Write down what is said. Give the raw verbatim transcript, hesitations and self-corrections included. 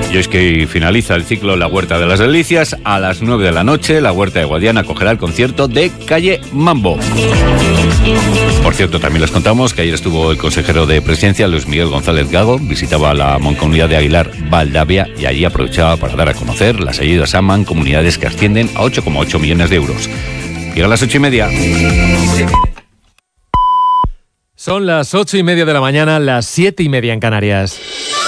Y es que finaliza el ciclo La Huerta de las Delicias. A las nueve de la noche, la Huerta de Guadiana acogerá el concierto de Calle Mambo. Por cierto, también les contamos que ayer estuvo el consejero de Presidencia, Luis Miguel González Gago, visitaba la Mancomunidad de Aguilar, Valdavia, y allí aprovechaba para dar a conocer las ayudas a mancomunidades que ascienden a ocho coma ocho millones de euros. Llega a las ocho y media. Son las ocho y media de la mañana, las siete y media en Canarias.